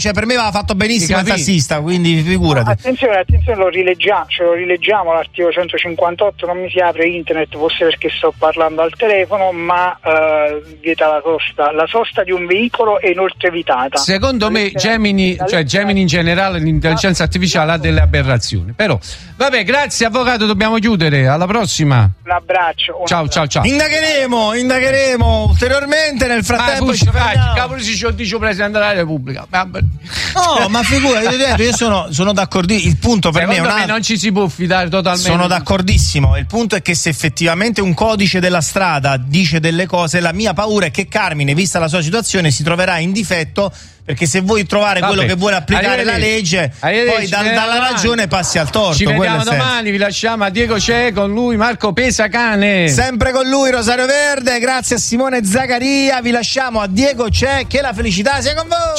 cioè per me aveva fatto benissimo il tassista, quindi figurati. Attenzione, ce lo rileggiamo l'articolo 158, non mi si apre internet, forse perché sto parlando al telefono, ma vieta la sosta di un veicolo è inoltre vietata. Secondo me Gemini in generale, l'intelligenza artificiale ha delle aberrazioni. Però vabbè, grazie avvocato, dobbiamo chiudere, alla prossima. Un abbraccio. Ciao. Indagheremo ulteriormente, nel frattempo cavolo si ci dice Presidente della Repubblica. No, ma figurati, io sono d'accordo. Il punto per Secondo me me non ci si può fidare totalmente. Sono d'accordissimo. Il punto è che se effettivamente un codice della strada dice delle cose, la mia paura è che Carmine, vista la sua situazione, si troverà in difetto, perché se vuoi trovare quello che vuole applicare la legge, poi dalla ragione passi al torto. Ci vediamo domani, vi lasciamo a Diego C'è, con lui Marco Pesacane. Sempre con lui Rosario Verde, grazie a Simone Zaccaria, vi lasciamo a Diego C'è, che la felicità sia con voi.